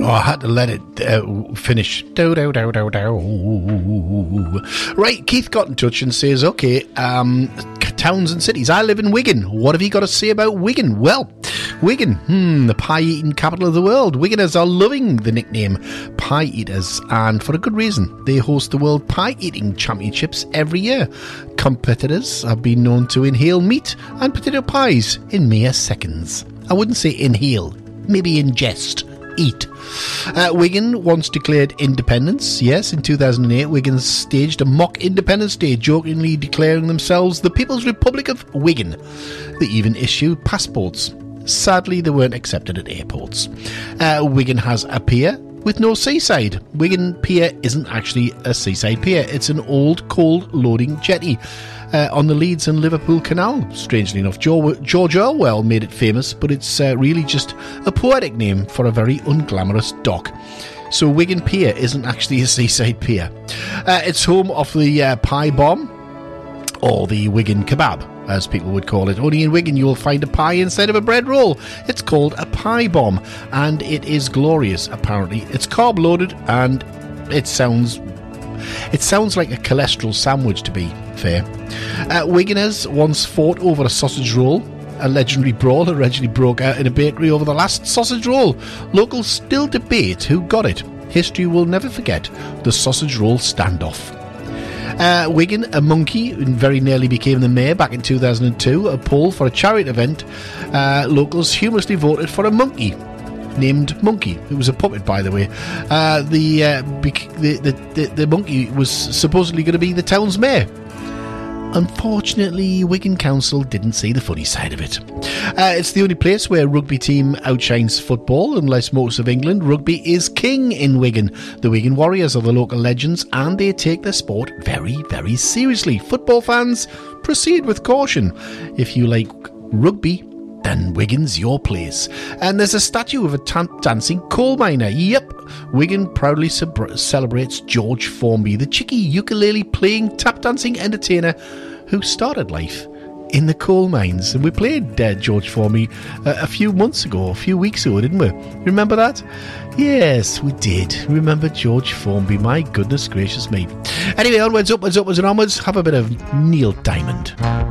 Oh, I had to let it finish. Right, Keith got in touch and says, okay, towns and cities. I live in Wigan. What have you got to say about Wigan? Well, Wigan, the pie-eating capital of the world. Wiganers are loving the nickname Pie Eaters, and for a good reason. They host the World Pie-Eating Championships every year. Competitors have been known to inhale meat and potato pies in mere seconds. I wouldn't say inhale, maybe ingest. Eat. Wigan once declared independence. Yes, in 2008, Wigan staged a mock Independence Day, jokingly declaring themselves the People's Republic of Wigan. They even issued passports. Sadly, they weren't accepted at airports. Wigan has a pier with no seaside. Wigan Pier isn't actually a seaside pier. It's an old coal-loading jetty on the Leeds and Liverpool Canal. Strangely enough, George Orwell made it famous, but it's really just a poetic name for a very unglamorous dock. So Wigan Pier isn't actually a seaside pier. It's home of the pie bomb, or the Wigan kebab, as people would call it. Only in Wigan you will find a pie instead of a bread roll. It's called a pie bomb, and it is glorious, apparently. It's carb-loaded, and it sounds like a cholesterol sandwich, to be fair. Wiganers once fought over a sausage roll. A legendary brawl allegedly broke out in a bakery over the last sausage roll. Locals still debate who got it. History will never forget the sausage roll standoff. Wigan, a monkey, very nearly became the mayor back in 2002. A poll for a charity event, locals humorously voted for a monkey named Monkey. It was a puppet, by the way. The monkey was supposedly going to be the town's mayor. Unfortunately, Wigan Council didn't see the funny side of it. It's the only place where rugby team outshines football. Unlike most of England, rugby is king in Wigan. The Wigan Warriors are the local legends, and they take their sport very, very seriously. Football fans, proceed with caution. If you like rugby, then Wigan's your place. And there's a statue of a dancing coal miner. Yep, Wigan proudly celebrates George Formby, the cheeky ukulele-playing tap-dancing entertainer who started life in the coal mines. And we played George Formby a few weeks ago, didn't we? Remember that? Yes, we did. Remember George Formby. My goodness gracious me. Anyway, onwards, upwards, upwards and onwards. Have a bit of Neil Diamond.